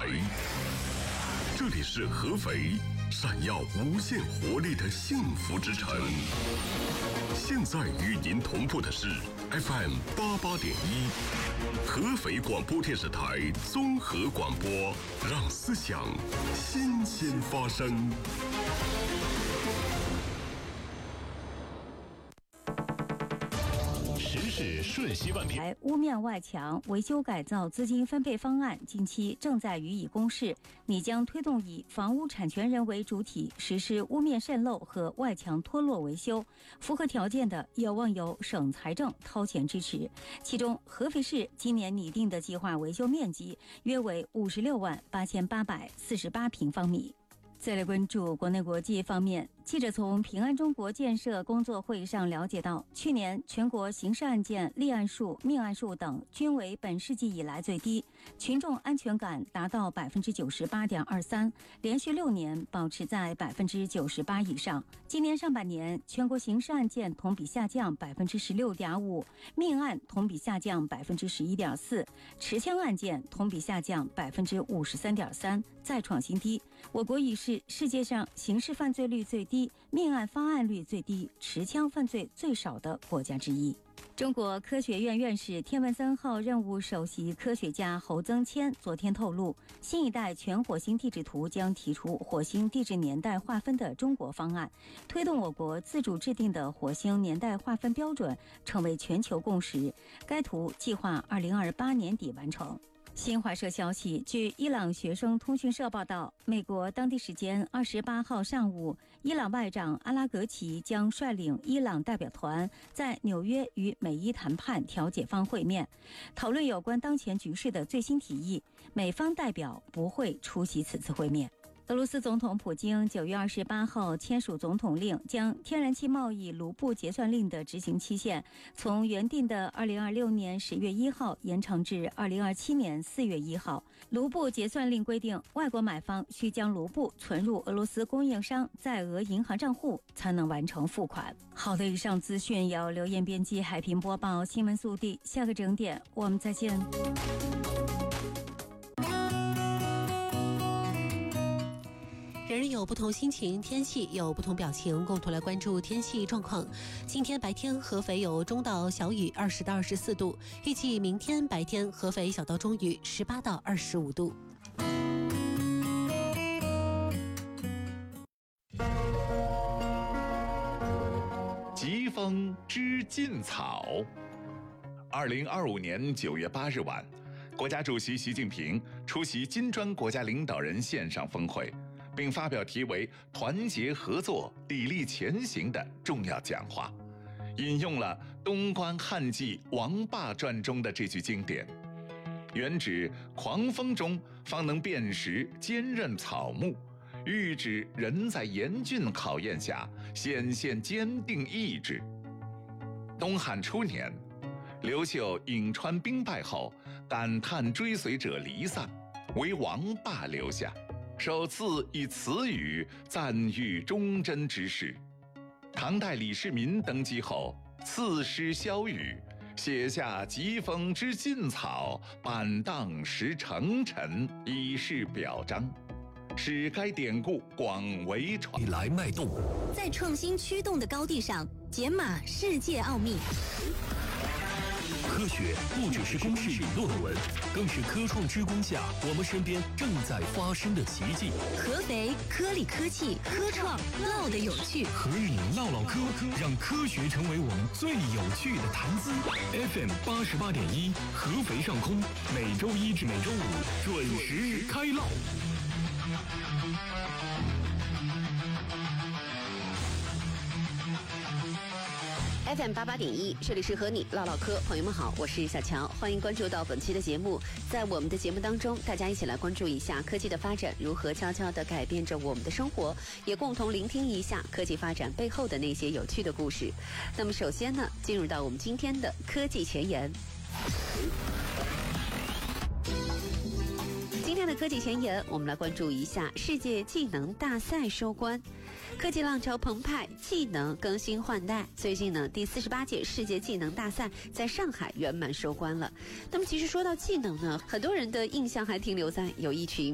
这里是合肥，闪耀无限活力的幸福之城。现在与您同步的是 FM 88.1，合肥广播电视台综合广播，让思想新鲜发生。 时事瞬息万变。 屋面外墙维修改造资金分配方案近期正在予以公示，拟将推动以房屋产权人为主体实施屋面渗漏和外墙脱落维修，符合条件的有望由省财政掏钱支持。其中，合肥市今年拟定的计划维修面积约为568848平方米。再来关注国内国际方面，记者从平安中国建设工作会议上了解到，去年全国刑事案件立案数、命案数等均为本世纪以来最低，群众安全感达到98.23%，连续6年保持在98%以上。今年上半年，全国刑事案件同比下降16.5%，命案同比下降11.4%，持枪案件同比下降53.3%，再创新低。我国已是世界上刑事犯罪率最低、命案发案率最低、持枪犯罪最少的国家之一。中国科学院院士、天文3号任务首席科学家侯增谦昨天透露，新一代全火星地质图将提出火星地质年代划分的中国方案，推动我国自主制定的火星年代划分标准成为全球共识。该图计划2028年底完成。新华社消息，据伊朗学生通讯社报道，美国当地时间28号上午，伊朗外长阿拉格齐将率领伊朗代表团在纽约与美伊谈判调解方会面，讨论有关当前局势的最新提议。美方代表不会出席此次会面。俄罗斯总统普京9月28号签署总统令，将天然气贸易卢布结算令的执行期限从原定的2026年10月1号延长至2027年4月1号。卢布结算令规定，外国买方需将卢布存入俄罗斯供应商在俄银行账户，才能完成付款。好的，以上资讯由刘艳编辑，海平播报，新闻速递。下个整点我们再见。 人人有不同心情，天气有不同表情，共同来关注天气状况。今天白天合肥有中到小雨，20到24度，预计明天白天合肥小到中雨，18到25度。 疾风知劲草。2025年9月8日晚，国家主席习近平出席金砖国家领导人线上峰会，并发表题为“团结合作，砥砺前行”的重要讲话，引用了东关汉纪王霸传中的这句经典，原指狂风中方能辨识坚韧草木，喻指人在严峻考验下显现坚定意志。东汉初年，刘秀颍川兵败后，感叹追随者离散，唯王霸留下，首次以此语赞誉忠贞之士。唐代李世民登基后，赐诗萧瑀，写下疾风知劲草，板荡识成臣，以示表彰，使该典故广为传。 未来脉动， 在创新驱动的高地上解码世界奥秘。 科学不只是公式与论文，更是科创之光下我们身边正在发生的奇迹。 合肥科力科技科创唠的有趣， 和你唠唠嗑，让科学成为我们最有趣的谈资。FM 88.1，合肥上空，每周1至每周5准时开唠。 FM 88.1，这里是和你唠唠嗑，朋友们好，我是小乔，欢迎关注到本期的节目。在我们的节目当中，大家一起来关注一下科技的发展如何悄悄地改变着我们的生活，也共同聆听一下科技发展背后的那些有趣的故事。那么首先呢，进入到我们今天的科技前沿。今天的科技前沿，我们来关注一下世界技能大赛收官。科技浪潮澎湃，技能更新换代。最近呢，第48届世界技能大赛在上海圆满收官了。那么其实说到技能呢，很多人的印象还停留在有一群